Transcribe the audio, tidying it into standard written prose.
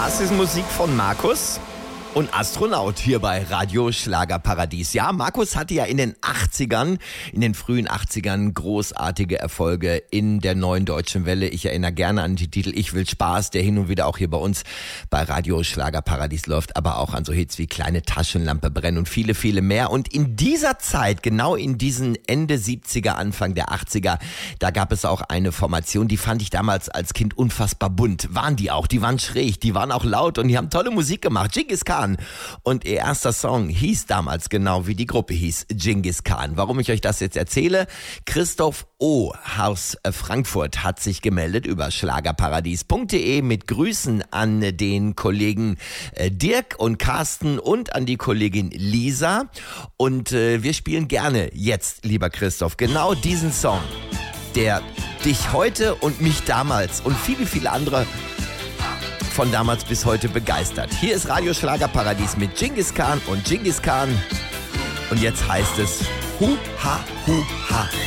Das ist Musik von Markus und Astronaut hier bei Radio Schlagerparadies. Ja, Markus hatte ja in den 80ern, in den frühen 80ern großartige Erfolge in der Neuen Deutschen Welle. Ich erinnere gerne an die Titel Ich will Spaß, der hin und wieder auch hier bei uns bei Radio Schlagerparadies läuft, aber auch an so Hits wie Kleine Taschenlampe brennen und viele, viele mehr. Und in dieser Zeit, genau in diesen Ende 70er, Anfang der 80er, da gab es auch eine Formation, die fand ich damals als Kind unfassbar bunt. Waren die auch, die waren schräg, die waren auch laut und die haben tolle Musik gemacht. Genghis Khan. Und ihr erster Song hieß damals genau wie die Gruppe hieß, Genghis Khan. Warum ich euch das jetzt erzähle? Christoph O. aus Frankfurt hat sich gemeldet über schlagerparadies.de mit Grüßen an den Kollegen Dirk und Carsten und an die Kollegin Lisa. Und wir spielen gerne jetzt, lieber Christoph, genau diesen Song, der dich heute und mich damals und viele, viele andere von damals bis heute begeistert. Hier ist Radio Schlagerparadies mit Genghis Khan und Genghis Khan. Und jetzt heißt es Hu Ha Hu Ha.